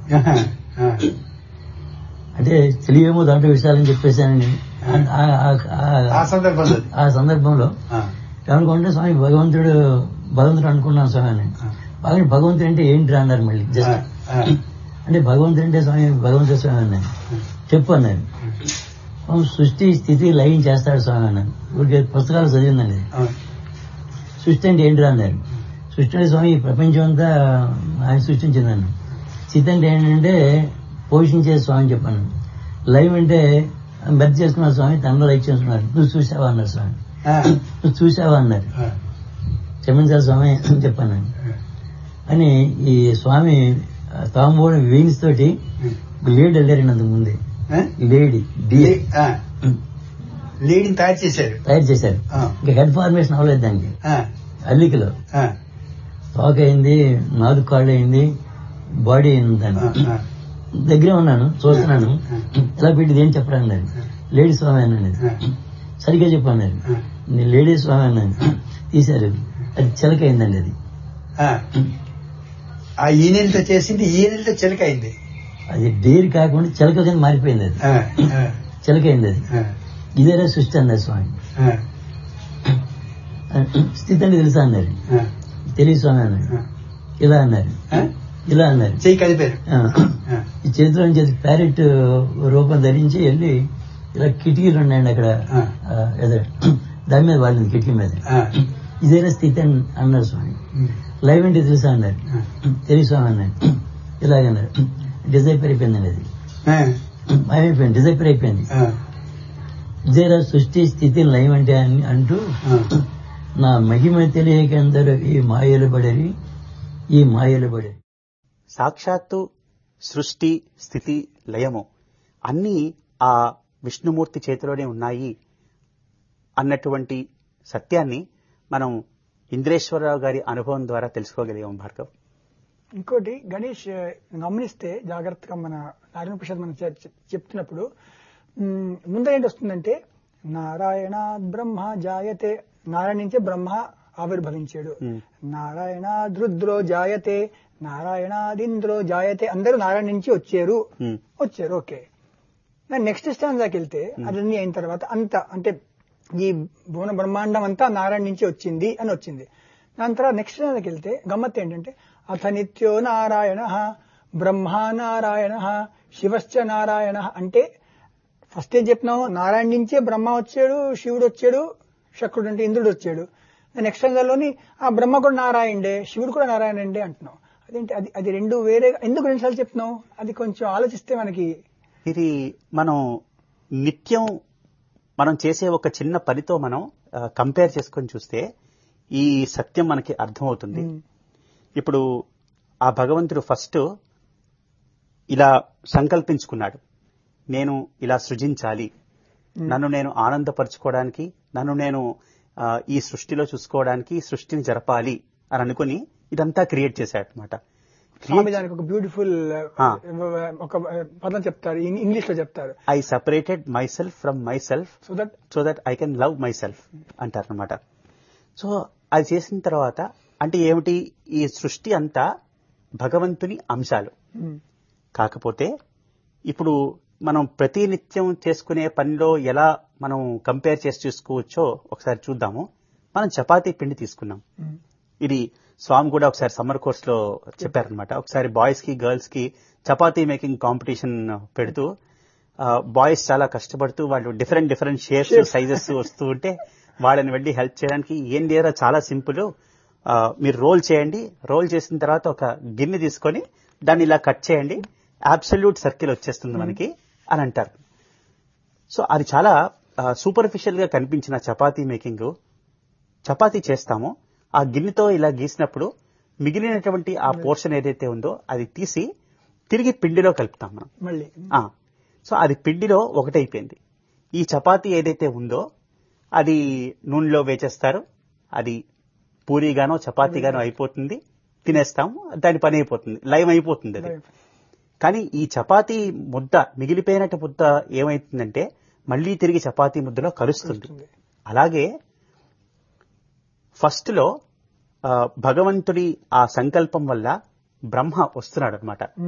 అంటే తెలియేమో దాంట్లో విషయాలని చెప్పేశానని ఆ సందర్భంలో ఏమనుకుంటే స్వామి భగవంతుడు అనుకున్నాను స్వామి అని. బాగా భగవంతుడు అంటే ఏంటి అన్నారు మళ్ళీ జస్ట్. అంటే భగవంతుడు అంటే స్వామి భగవంతుడు స్వామి అన్నాను. చెప్పు అన్నారు. సృష్టి స్థితి లయం చేస్తాడు స్వామి అన్నాను. ఊరికే పుస్తకాలు చదివిందండి. సృష్టి అంటే ఏంటి అన్నారు. సృష్టి అంటే స్వామి ఈ ప్రపంచం అంతా ఆయన సృష్టించిందన్న. స్థితి అంటే ఏంటంటే పోషించే స్వామి చెప్పాను. లైవ్ అంటే బెర్త్ చేసుకున్నారు స్వామి, తనలో లైక్ చేస్తున్నారు. నువ్వు చూసావా అన్నారు స్వామి. నువ్వు చూసావా అన్నారు. క్షమించాలి స్వామి అని చెప్పాను అని. ఈ స్వామి తాంబూడి వీన్స్ తోటి లేడీ వెళ్ళారండి అంతకు ముందే. లేడీని తయారు చేశారు. ఇంకా హెడ్ ఫార్మేషన్ అవ్వలేదు దానికి. అల్లికలో తోక అయింది, 4 కాళ్ళు అయింది, బాడీ అయింది. దాన్ని దగ్గరే ఉన్నాను, చూస్తున్నాను. ఇలా పెట్టిది ఏం చెప్పడం లేదు. లేడీ స్వామి అన్నాను. సరిగ్గా చెప్పాను. నేను లేడీ స్వామి అన్నాను. తీశారు. అది చిలక అయిందండి. అది ఆ ఈనెలతో చేసింది, ఈనెలతో చిలక అయింది. అది డేర్ కాకుండా చిలక కింద మారిపోయింది. అది చిలక అయింది. అది ఇదేరా సృష్టి అన్నారు స్వామి. స్థితి అంటే తెలుసా అన్నారు. తెలియదు స్వామి అన్నారు. ఇలా అన్నారు. ఇలా అన్నారు. చెయ్యి కలిపారు. ఈ చేతిలో నుంచి ప్యారెట్ రూపం ధరించి వెళ్ళి ఇలా కిటికీలు ఉన్నాయండి అక్కడ. దాని మీద వాళ్ళింది, కిటికీ మీద. ఇదేనా స్థితి అన్నారు స్వామి. లైవ్ అంటే తెలుసా అన్నారు. తెలియ స్వామి అన్నారు. ఇలాగన్నారు. డిజైపర్ అయిపోయిందండి. అది అయిపోయింది, డిజైపర్ అయిపోయింది. ఇదేరా సృష్టి స్థితి లైవ్ అంటే అంటూ నా మహిమ తెలియకందరూ ఈ మాయలు పడరి. సాక్షాత్తు సృష్టి స్థితి లయము అన్నీ ఆ విష్ణుమూర్తి చేతిలోనే ఉన్నాయి అన్నటువంటి సత్యాన్ని మనం ఇంద్రేశ్వరరావు గారి అనుభవం ద్వారా తెలుసుకోగలిగాం భార్గవ్. ఇంకోటి గణేష్ గమనిస్తే జాగ్రత్తగా మన నారాయణ ప్రసాద్ మనం చెప్తున్నప్పుడు ముందర ఏంటి వస్తుందంటే నారాయణ బ్రహ్మ జాయతే, నారాయణ నుంచే బ్రహ్మ ఆవిర్భవించాడు. నారాయణ రుద్రో జాయతే, నారాయణాదింద్రో జాయతే, అందరూ నారాయణ నుంచి వచ్చారు. ఓకే. నెక్స్ట్ స్టాండ్కి వెళ్తే అదన్నీ అయిన తర్వాత అంత అంటే ఈ భువన బ్రహ్మాండం అంతా నారాయణ నుంచి వచ్చింది అని వచ్చింది. దాని తర్వాత నెక్స్ట్ స్టాండ్కి వెళ్తే గమ్మత్ ఏంటంటే అథ నిత్యో నారాయణ బ్రహ్మా నారాయణ శివశ్చ నారాయణ. అంటే ఫస్ట్ ఏం చెప్పినావు, నారాయణ నుంచే బ్రహ్మ వచ్చాడు, శివుడు వచ్చాడు, శక్రుడు అంటే ఇంద్రుడు వచ్చాడు. నెక్స్ట్ స్టాండ్లోని ఆ బ్రహ్మ కూడా నారాయణే, శివుడు కూడా నారాయణండే అంటున్నావు. అదేంటి అది రెండు వేరే ఎందుకు 2 సార్లు చెప్తున్నావు? అది కొంచెం ఆలోచిస్తే మనకి ఇది మనం నిత్యం మనం చేసే ఒక చిన్న పనితో మనం కంపేర్ చేసుకొని చూస్తే ఈ సత్యం మనకి అర్థమవుతుంది. ఇప్పుడు ఆ భగవంతుడు ఫస్ట్ ఇలా సంకల్పించుకున్నాడు, నేను ఇలా సృజించాలి, నన్ను నేను ఆనందపరచుకోవడానికి, నన్ను నేను ఈ సృష్టిలో చూసుకోవడానికి, సృష్టిని జరపాలి అని అనుకుని ఇదంతా క్రియేట్ చేశాడు అనమాట. దానికి ఒక బ్యూటిఫుల్ ఒక పదం చెప్తారు, ఇంగ్లీష్ లో చెప్తారు, I separated my self from my self so that I can love my self అంటారు అనమాట. సో అది చేసిన తర్వాత అంటే ఏమిటి, ఈ సృష్టి అంతా భగవంతుని అంశాలు. కాకపోతే ఇప్పుడు మనం ప్రతి నిత్యం చేసుకునే పనిలో ఎలా మనం కంపేర్ చేసి చూసుకోవచ్చో ఒకసారి చూద్దాము. మనం చపాతీ పిండి తీసుకున్నాం. ఇది స్వామి కూడా ఒకసారి సమ్మర్ కోర్స్ లో చెప్పారనమాట. ఒకసారి బాయ్స్ కి గర్ల్స్ కి చపాతీ మేకింగ్ కాంపిటీషన్ పెడుతూ బాయ్స్ చాలా కష్టపడుతూ వాళ్ళు డిఫరెంట్ షేప్స్ సైజెస్ వస్తూ ఉంటే వాళ్ళని వెళ్ళి హెల్ప్ చేయడానికి ఏం లేరా చాలా సింపుల్, మీరు రోల్ చేయండి, రోల్ చేసిన తర్వాత ఒక గిన్నె తీసుకొని దాన్ని ఇలా కట్ చేయండి, అబ్సల్యూట్ సర్కిల్ వచ్చేస్తుంది మనకి అని అంటారు. సో అది చాలా సూపర్ఫిషియల్ గా కనిపించిన చపాతీ మేకింగ్, చపాతీ చేస్తాము ఆ గిన్నెతో ఇలా గీసినప్పుడు మిగిలినటువంటి ఆ పోర్షన్ ఏదైతే ఉందో అది తీసి తిరిగి పిండిలో కలుపుతాం మనం మళ్ళీ. సో అది పిండిలో ఒకటైపోయింది. ఈ చపాతీ ఏదైతే ఉందో అది నూనెలో వేచేస్తారు, అది పూరీగానో చపాతీగానో అయిపోతుంది, తినేస్తాము, దాని పని అయిపోతుంది, లైవ్ అయిపోతుంది అది. కానీ ఈ చపాతీ ముద్ద మిగిలిపోయినట్టు ముద్ద ఏమైతుందంటే మళ్లీ తిరిగి చపాతీ ముద్దలో కలుస్తుంది. అలాగే ఫస్ట్ లో భగవంతుడి ఆ సంకల్పం వల్ల బ్రహ్మ వస్తున్నాడు అనమాట.